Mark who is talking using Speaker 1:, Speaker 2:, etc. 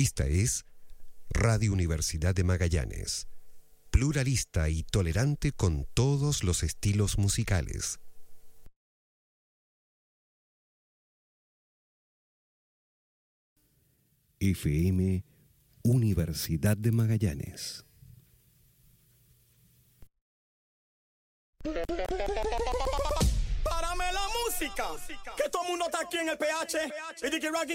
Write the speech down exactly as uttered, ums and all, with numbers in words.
Speaker 1: Esta es Radio Universidad de Magallanes, pluralista y tolerante con todos los estilos musicales. F M Universidad de Magallanes.
Speaker 2: Párame la música, que todo el mundo está aquí en el P H y Dicky Rocky.